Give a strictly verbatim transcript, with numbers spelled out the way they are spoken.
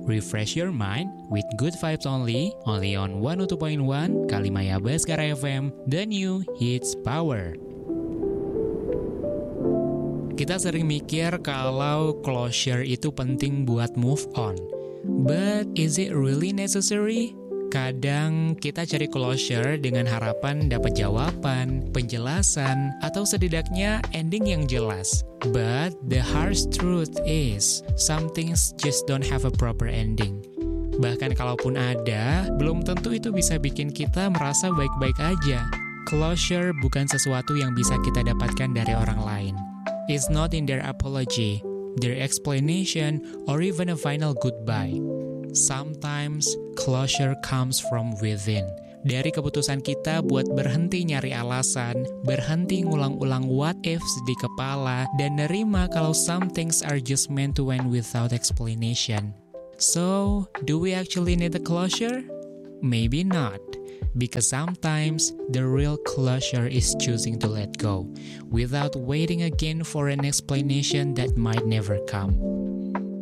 refresh your mind with good vibes only, only on one oh two point one Kalimaya Baskara F M, the new hits power. Kita sering mikir kalau closure itu penting buat move on. But is it really necessary? Kadang kita cari closure dengan harapan dapat jawaban, penjelasan, atau setidaknya ending yang jelas. But the harsh truth is, some things just don't have a proper ending. Bahkan kalaupun ada, belum tentu itu bisa bikin kita merasa baik-baik aja. Closure bukan sesuatu yang bisa kita dapatkan dari orang lain. It's not in their apology, their explanation, or even a final goodbye. Sometimes, closure comes from within. Dari keputusan kita buat berhenti nyari alasan, berhenti ngulang-ulang what ifs di kepala, dan nerima kalau some things are just meant to end without explanation. So, do we actually need a closure? Maybe not. Because sometimes the real closure is choosing to let go without waiting again for an explanation that might never come.